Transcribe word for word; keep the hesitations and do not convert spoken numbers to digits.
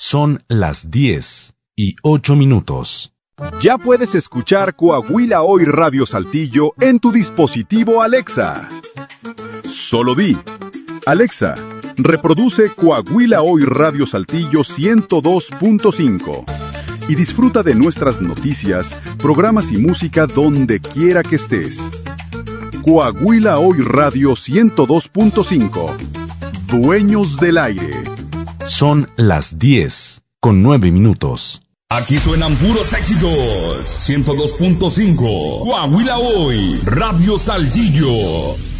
Son las diez y ocho minutos. Ya puedes escuchar Coahuila Hoy Radio Saltillo en tu dispositivo Alexa. Solo di: Alexa, reproduce Coahuila Hoy Radio Saltillo ciento dos punto cinco y disfruta de nuestras noticias, programas y música donde quiera que estés. Coahuila Hoy Radio ciento dos punto cinco. Dueños del aire. Son las diez con nueve minutos. Aquí suenan puros éxitos. ciento dos punto cinco. Coahuila Hoy Radio Saltillo.